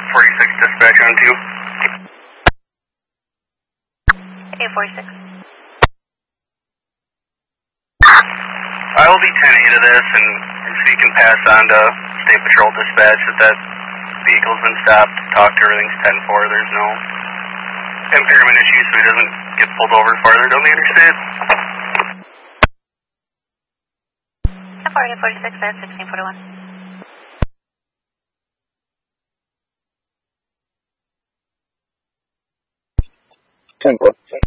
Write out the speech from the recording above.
46 dispatch on 2. 846. I will be 10-8 of this, and so you can pass on to State Patrol dispatch that vehicle's been stopped, talk to everything's 10-4, there's no impairment issue, so he doesn't get pulled over farther down the interstate. 846, that's 1641. 10-4.